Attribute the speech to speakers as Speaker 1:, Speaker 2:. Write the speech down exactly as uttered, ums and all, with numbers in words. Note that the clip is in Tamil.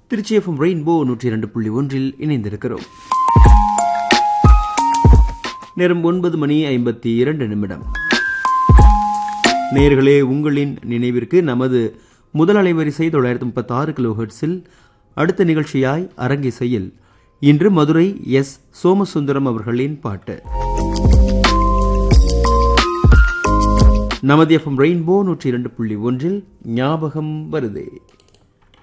Speaker 1: திருச்சி எஃப்எம் ரெயின்போ நூற்றி இரண்டு புள்ளி ஒன்றில் இணைந்திருக்கிறோம். நேரம் ஒன்பது மணி ஐம்பத்தி இரண்டு நிமிடம். நேயர்களே, உங்களின் நினைவிற்கு நமது முதல் அலைவரிசை தொள்ளாயிரத்தி முப்பத்தி ஆறு கிலோ ஹெர்ட்ஸில் அடுத்த நிகழ்ச்சியாய் அரங்கிசையில் இன்று மதுரை எஸ் சோமசுந்தரம் அவர்களின் பாட்டு. நமது எஃப்எம் ரெயின்போ நூற்றி இரண்டு புள்ளி ஒன்றில் ஞாபகம் வருதே.